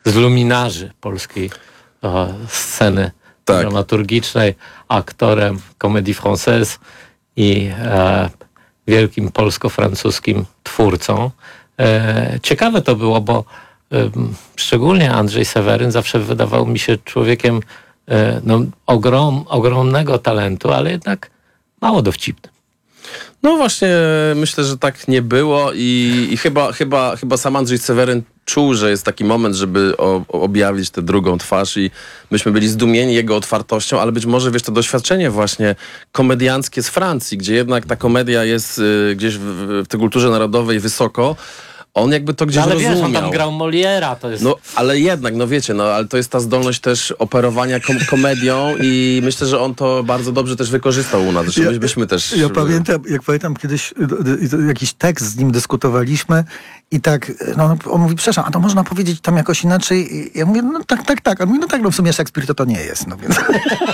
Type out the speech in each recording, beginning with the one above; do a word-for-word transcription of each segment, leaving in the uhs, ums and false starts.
z luminarzy polskiej e, sceny tak. dramaturgicznej, aktorem Comédie Française i e, wielkim polsko-francuskim twórcą. E, ciekawe to było, bo e, szczególnie Andrzej Seweryn zawsze wydawał mi się człowiekiem e, no, ogrom, ogromnego talentu, ale jednak mało dowcipny. No właśnie, myślę, że tak nie było i, i chyba, chyba, chyba sam Andrzej Seweryn czuł, że jest taki moment, żeby o, objawić tę drugą twarz i myśmy byli zdumieni jego otwartością, ale być może, wiesz, to doświadczenie właśnie komedianckie z Francji, gdzie jednak ta komedia jest y, gdzieś w, w tej kulturze narodowej wysoko. On jakby to gdzieś no, ale rozumiał. wiesz, on tam grał Moliera, to jest... No, ale jednak, no wiecie, no, ale to jest ta zdolność też operowania kom- komedią i myślę, że on to bardzo dobrze też wykorzystał u nas. Zresztą ja, byśmy też... Ja pamiętam, jak pamiętam kiedyś jakiś tekst z nim dyskutowaliśmy i tak, no, on mówi, przepraszam, a to można powiedzieć tam jakoś inaczej? I ja mówię, no tak, tak, tak. On mówi, no tak, no w sumie Szekspir to to nie jest, no więc...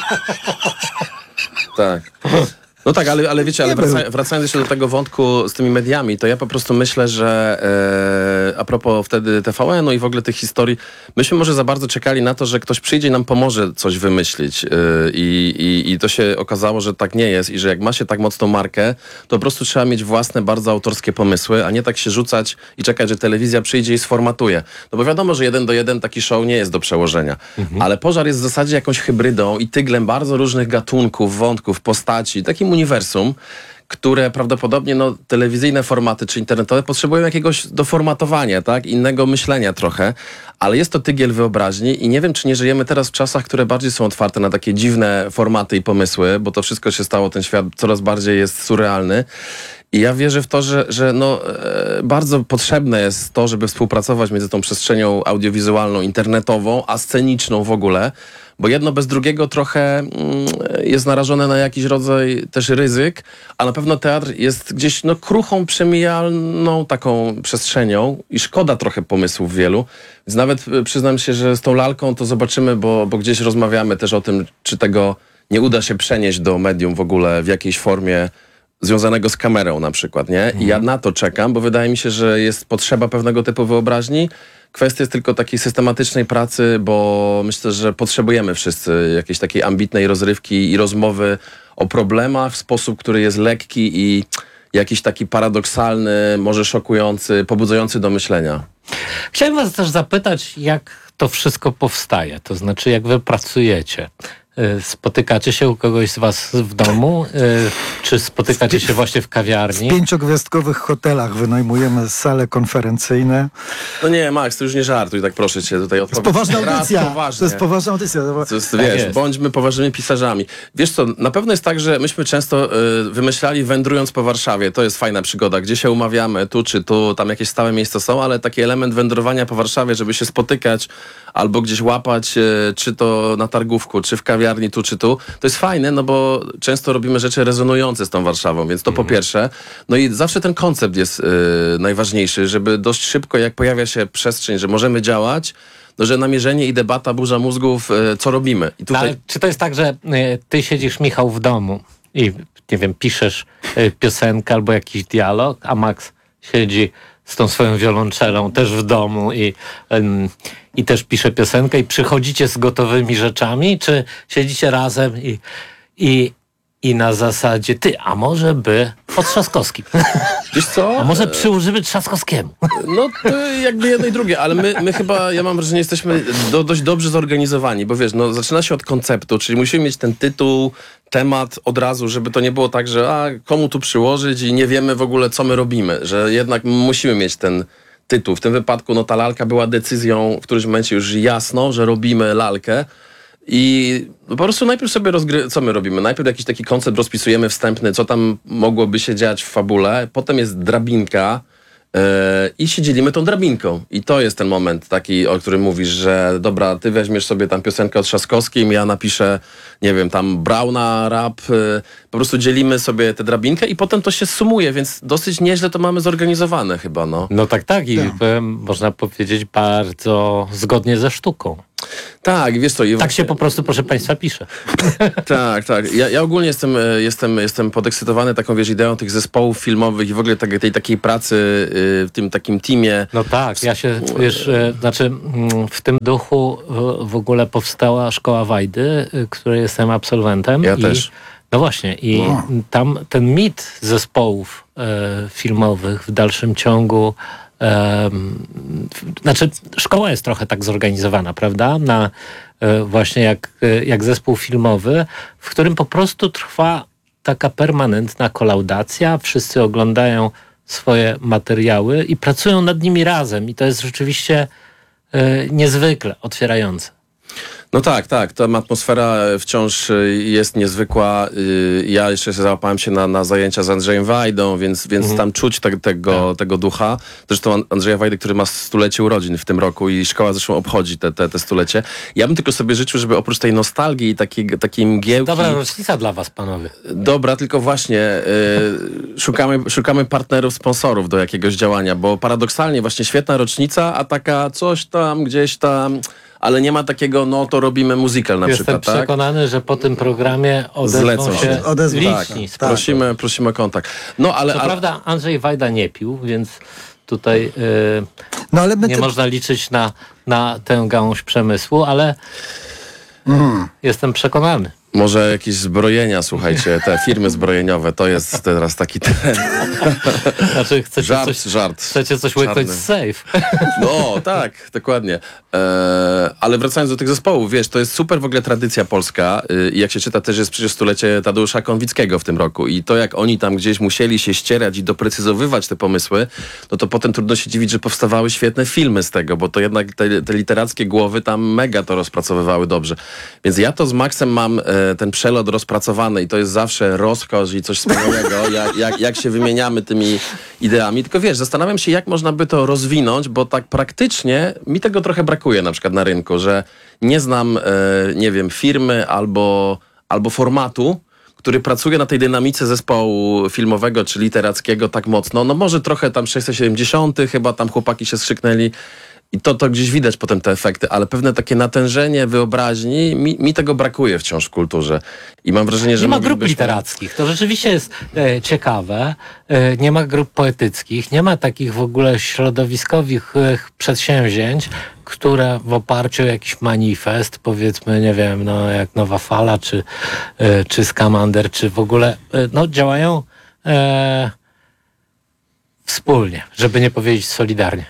Tak. No tak, ale, ale wiecie, ale wraca, wracając jeszcze do tego wątku z tymi mediami, to ja po prostu myślę, że e, a propos wtedy T V N-u i w ogóle tych historii, myśmy może za bardzo czekali na to, że ktoś przyjdzie i nam pomoże coś wymyślić e, i, i, i to się okazało, że tak nie jest i że jak ma się tak mocną markę, to po prostu trzeba mieć własne, bardzo autorskie pomysły, a nie tak się rzucać i czekać, że telewizja przyjdzie i sformatuje. No bo wiadomo, że jeden do jeden taki show nie jest do przełożenia, mhm. ale Pożar jest w zasadzie jakąś hybrydą i tyglem bardzo różnych gatunków, wątków, postaci, takim uniwersum, które prawdopodobnie no, telewizyjne formaty czy internetowe potrzebują jakiegoś doformatowania, tak? Innego myślenia trochę, ale jest to tygiel wyobraźni i nie wiem, czy nie żyjemy teraz w czasach, które bardziej są otwarte na takie dziwne formaty i pomysły, bo to wszystko się stało, ten świat coraz bardziej jest surrealny. I ja wierzę w to, że, że no, e, bardzo potrzebne jest to, żeby współpracować między tą przestrzenią audiowizualną, internetową, a sceniczną w ogóle, bo jedno bez drugiego trochę mm, jest narażone na jakiś rodzaj też ryzyk, a na pewno teatr jest gdzieś no, kruchą, przemijalną taką przestrzenią i szkoda trochę pomysłów wielu. Więc nawet przyznam się, że z tą lalką to zobaczymy, bo, bo gdzieś rozmawiamy też o tym, czy tego nie uda się przenieść do medium w ogóle w jakiejś formie związanego z kamerą na przykład, nie? I ja na to czekam, bo wydaje mi się, że jest potrzeba pewnego typu wyobraźni. Kwestia jest tylko takiej systematycznej pracy, bo myślę, że potrzebujemy wszyscy jakiejś takiej ambitnej rozrywki i rozmowy o problemach w sposób, który jest lekki i jakiś taki paradoksalny, może szokujący, pobudzający do myślenia. Chciałem was też zapytać, jak to wszystko powstaje, to znaczy jak wy pracujecie. Spotykacie się u kogoś z was w domu? Czy spotykacie się właśnie w kawiarni? W pięciogwiazdkowych hotelach wynajmujemy sale konferencyjne. No nie, Max, to już nie żartuj, tak proszę cię tutaj odpowiedzieć. To jest poważna audycja. To jest poważna audycja. To jest, wiesz, jest. Bądźmy poważnymi pisarzami. Wiesz co, na pewno jest tak, że myśmy często y, wymyślali wędrując po Warszawie. To jest fajna przygoda, gdzie się umawiamy, tu czy tu, tam jakieś stałe miejsca są, ale taki element wędrowania po Warszawie, żeby się spotykać albo gdzieś łapać, y, czy to na targówku, czy w kawiarni, tu czy tu, to jest fajne, no bo często robimy rzeczy rezonujące z tą Warszawą, więc to mm. po pierwsze. No i zawsze ten koncept jest y, najważniejszy, żeby dość szybko, jak pojawia się przestrzeń, że możemy działać, no, że namierzenie i debata, burza mózgów, y, co robimy. I tutaj... Ale czy to jest tak, że y, ty siedzisz, Michał, w domu i, nie wiem, piszesz y, piosenkę albo jakiś dialog, a Max siedzi z tą swoją wiolonczelą też w domu i, ym, i też pisze piosenkę i przychodzicie z gotowymi rzeczami, czy siedzicie razem i, i, i na zasadzie ty, a może by o Trzaskowskim? Wiesz co? A może przyłożymy Trzaskowskiemu? No to jakby jedno i drugie, ale my, my chyba, ja mam wrażenie, jesteśmy do, dość dobrze zorganizowani, bo wiesz, no zaczyna się od konceptu, czyli musimy mieć ten tytuł, temat od razu, żeby to nie było tak, że a komu tu przyłożyć i nie wiemy w ogóle, co my robimy, że jednak musimy mieć ten tytuł. W tym wypadku no ta lalka była decyzją w którymś momencie już jasno, że robimy lalkę i po prostu najpierw sobie rozgry... co my robimy? Najpierw jakiś taki koncept rozpisujemy wstępny, co tam mogłoby się dziać w fabule, potem jest drabinka, yy, i się dzielimy tą drabinką. I to jest ten moment taki, o którym mówisz, że dobra, ty weźmiesz sobie tam piosenkę o Trzaskowskim, ja napiszę, nie wiem, tam Brauna, rap. Yy, po prostu dzielimy sobie tę drabinkę i potem to się sumuje, więc dosyć nieźle to mamy zorganizowane chyba, no. No tak, tak. I tak. Można powiedzieć bardzo zgodnie ze sztuką. Tak, wiesz co... I tak właśnie... się po prostu, proszę państwa, pisze. Tak, tak. Ja, ja ogólnie jestem, jestem, jestem podekscytowany taką, wiesz, ideą tych zespołów filmowych i w ogóle tej, tej takiej pracy w tym takim teamie. No tak, ja się, wiesz, znaczy w tym duchu w ogóle powstała Szkoła Wajdy, której jestem absolwentem. Ja i, też. No właśnie, i No. tam ten mit zespołów e, filmowych w dalszym ciągu, e, w, znaczy szkoła jest trochę tak zorganizowana, prawda? Na e, właśnie jak, e, jak zespół filmowy, w którym po prostu trwa taka permanentna kolaudacja, wszyscy oglądają swoje materiały i pracują nad nimi razem i to jest rzeczywiście e, niezwykle otwierające. No tak, tak. Ta atmosfera wciąż jest niezwykła. Ja jeszcze załapałem się na, na zajęcia z Andrzejem Wajdą, więc, więc mhm. tam czuć te, tego, tego ducha. Zresztą Andrzeja Wajdy, który ma stulecie urodzin w tym roku i szkoła zresztą obchodzi te, te, te stulecie. Ja bym tylko sobie życzył, żeby oprócz tej nostalgii i takiej, takiej mgiełki... Dobra rocznica dla was, panowie. Dobra, tylko właśnie y, szukamy, szukamy partnerów, sponsorów do jakiegoś działania, bo paradoksalnie właśnie świetna rocznica, a taka coś tam, gdzieś tam... Ale nie ma takiego, no to robimy musical na Jestem przykład, tak? przekonany, że po tym programie odezwą Zlecą się się. Odezwą, liczni. tak, Tak. Prosimy, prosimy o kontakt. No ale... Co ale... prawda Andrzej Wajda nie pił, więc tutaj yy, No, ale my nie te... można liczyć na, na tę gałąź przemysłu, ale Mm. jestem przekonany. Może jakieś zbrojenia, słuchajcie, te firmy zbrojeniowe, to jest teraz taki trend. Znaczy chcecie Żart, coś, żart. chcecie coś łyknąć z safe. No, tak, dokładnie. E, ale wracając do tych zespołów, wiesz, to jest super w ogóle tradycja polska i y, jak się czyta, też jest przecież stulecie Tadeusza Konwickiego w tym roku i to jak oni tam gdzieś musieli się ścierać i doprecyzowywać te pomysły, no to potem trudno się dziwić, że powstawały świetne filmy z tego, bo to jednak te, te literackie głowy tam mega to rozpracowywały dobrze. Więc ja to z Maxem mam e, ten przelot rozpracowany i to jest zawsze rozkosz i coś wspaniałego, jak, jak, jak się wymieniamy tymi ideami. Tylko wiesz, zastanawiam się, jak można by to rozwinąć, bo tak praktycznie mi tego trochę brakuje na przykład na rynku, że nie znam, e, nie wiem, firmy albo, albo formatu, który pracuje na tej dynamice zespołu filmowego czy literackiego tak mocno. No może trochę tam sześćset siedemdziesiąt, chyba tam chłopaki się skrzyknęli. I to, to gdzieś widać potem te efekty, ale pewne takie natężenie wyobraźni, mi, mi tego brakuje wciąż w kulturze. I mam wrażenie, że nie ma grup moglibyśmy... literackich. To rzeczywiście jest e, ciekawe. E, nie ma grup poetyckich, nie ma takich w ogóle środowiskowych e, przedsięwzięć, które w oparciu o jakiś manifest, powiedzmy, nie wiem, no jak Nowa Fala, czy, e, czy Skamander, czy w ogóle, e, no działają e, wspólnie, żeby nie powiedzieć solidarnie.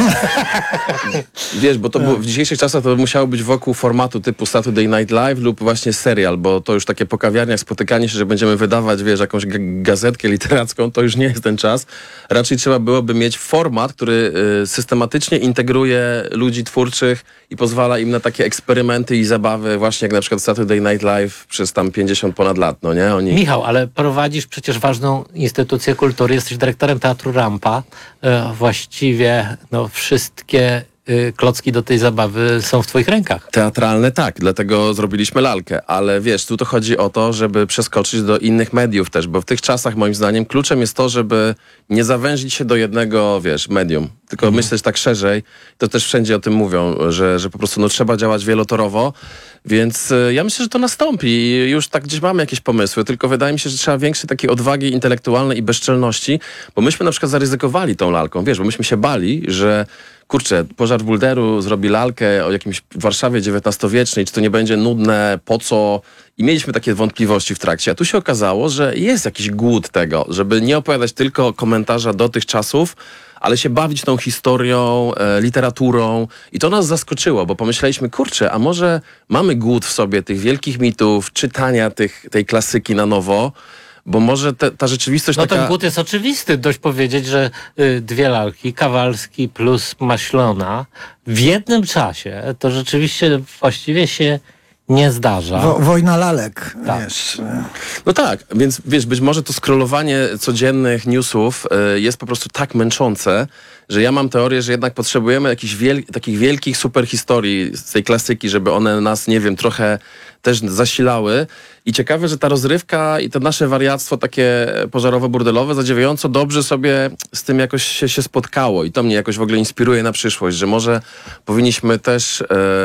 Wiesz, bo to było, w dzisiejszych czasach to musiało być wokół formatu typu Saturday Night Live lub właśnie serial, bo to już takie po kawiarniach spotykanie się, że będziemy wydawać, wiesz, jakąś g- gazetkę literacką, to już nie jest ten czas. Raczej trzeba byłoby mieć format, który y, systematycznie integruje ludzi twórczych i pozwala im na takie eksperymenty i zabawy, właśnie jak na przykład Saturday Night Live przez tam pięćdziesiąt ponad lat, no nie? Oni... Michał, ale prowadzisz przecież ważną instytucję kultury, jesteś dyrektorem Teatru Rampa. E, właściwie no, wszystkie y, klocki do tej zabawy są w twoich rękach. Teatralne tak, dlatego zrobiliśmy lalkę, ale wiesz, tu to chodzi o to, żeby przeskoczyć do innych mediów też, bo w tych czasach moim zdaniem kluczem jest to, żeby nie zawęzić się do jednego, wiesz, medium, tylko mhm. myśleć tak szerzej. To też wszędzie o tym mówią, że, że po prostu no, trzeba działać wielotorowo, więc y, ja myślę, że to nastąpi i już tak gdzieś mamy jakieś pomysły, tylko wydaje mi się, że trzeba większej takiej odwagi intelektualnej i bezczelności, bo myśmy na przykład zaryzykowali tą lalką, wiesz, bo myśmy się bali, że kurczę, Pożar Bulderu zrobi lalkę o jakimś Warszawie dziewiętnastowiecznej, czy to nie będzie nudne, po co? I mieliśmy takie wątpliwości w trakcie. A tu się okazało, że jest jakiś głód tego, żeby nie opowiadać tylko komentarza do tych czasów, ale się bawić tą historią, e, literaturą. I to nas zaskoczyło, bo pomyśleliśmy, kurczę, a może mamy głód w sobie tych wielkich mitów, czytania tych, tej klasyki na nowo, bo może te, ta rzeczywistość no taka... ten głód jest oczywisty. Dość powiedzieć, że y, dwie lalki, Kawalski plus Maślona w jednym czasie, to rzeczywiście właściwie się nie zdarza. Wo, wojna lalek, tak. wiesz. No tak, więc wiesz, być może to scrollowanie codziennych newsów y, jest po prostu tak męczące, że ja mam teorię, że jednak potrzebujemy jakichś wiel- takich wielkich super historii z tej klasyki, żeby one nas, nie wiem, trochę też zasilały. I ciekawe, że ta rozrywka i to nasze wariactwo takie pożarowo-burdelowe zadziwiająco dobrze sobie z tym jakoś się, się spotkało. I to mnie jakoś w ogóle inspiruje na przyszłość, że może powinniśmy też... Y,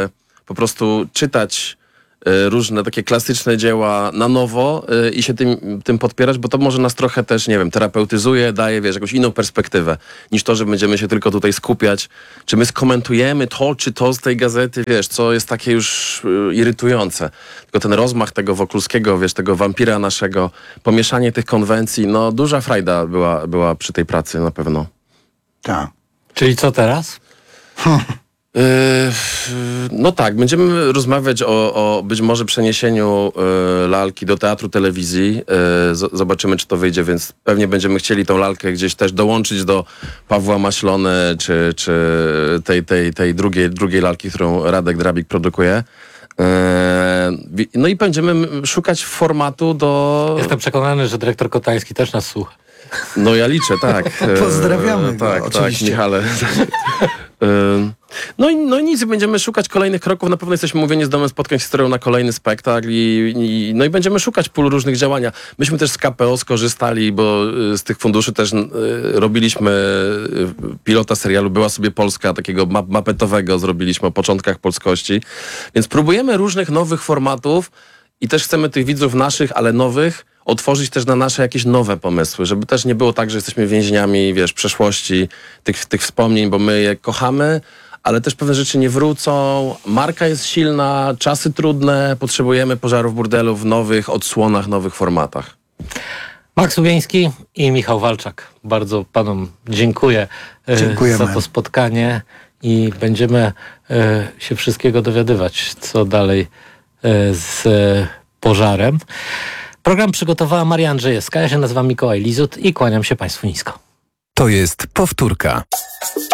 po prostu czytać różne takie klasyczne dzieła na nowo i się tym, tym podpierać, bo to może nas trochę też, nie wiem, terapeutyzuje, daje, wiesz, jakąś inną perspektywę, niż to, że będziemy się tylko tutaj skupiać, czy my skomentujemy to, czy to z tej gazety, wiesz, co jest takie już irytujące. Tylko ten rozmach tego Wokulskiego, wiesz, tego wampira naszego, pomieszanie tych konwencji, no duża frajda była, była przy tej pracy na pewno. Tak. Czyli co teraz? No tak, będziemy rozmawiać o, o być może przeniesieniu y, lalki do teatru telewizji. Y, z, zobaczymy, czy to wyjdzie, więc pewnie będziemy chcieli tą lalkę gdzieś też dołączyć do Pawła Maślony, czy, czy tej, tej, tej drugiej, drugiej lalki, którą Radek Drabik produkuje. Y, no i będziemy szukać formatu do... Jestem przekonany, że dyrektor Kotański też nas słucha. No ja liczę, tak. Pozdrawiamy go, tak, oczywiście. tak, Michale. No i, no i nic, będziemy szukać kolejnych kroków. Na pewno jesteśmy umówieni z Domem Spotkań z Historią na kolejny spektakl i, i, no i będziemy szukać pól różnych działania. Myśmy też z K P O skorzystali, bo z tych funduszy też y, robiliśmy y, pilota serialu Była sobie Polska, takiego map, mapetowego zrobiliśmy o początkach polskości. Więc próbujemy różnych nowych formatów i też chcemy tych widzów naszych, ale nowych, otworzyć też na nasze jakieś nowe pomysły, żeby też nie było tak, że jesteśmy więźniami, wiesz, przeszłości, tych, tych wspomnień, bo my je kochamy, ale też pewne rzeczy nie wrócą. Marka jest silna, czasy trudne, potrzebujemy Pożarów Burdelu w nowych odsłonach, nowych formatach. Max Łubieński i Michał Walczak. Bardzo panom dziękuję Dziękujemy. za to spotkanie i będziemy się wszystkiego dowiadywać, co dalej z Pożarem. Program przygotowała Maria Andrzejewska, ja się nazywam Mikołaj Lizut i kłaniam się Państwu nisko. To jest powtórka.